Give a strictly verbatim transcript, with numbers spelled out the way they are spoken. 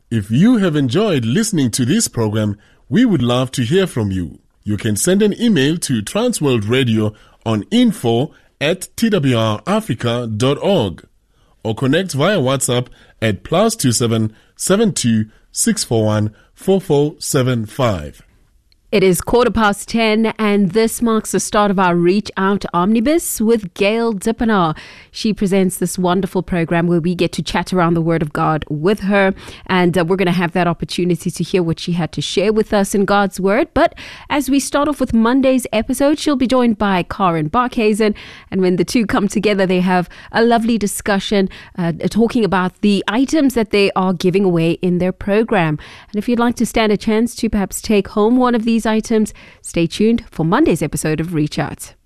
If you have enjoyed listening to this program, we would love to hear from you. You can send an email to Transworld Radio on info at t w r africa dot org or connect via WhatsApp at plus two seven seven two six four one four four seven five. It is quarter past ten, and this marks the start of our Reach Out Omnibus with Gail Dippenaar. She presents this wonderful program where we get to chat around the Word of God with her, and uh, we're going to have that opportunity to hear what she had to share with us in God's Word. But as we start off with Monday's episode, she'll be joined by Karen Barkhazen, and when the two come together, they have a lovely discussion uh, talking about the items that they are giving away in their program. And if you'd like to stand a chance to perhaps take home one of these items, stay tuned for Monday's episode of Reach Out.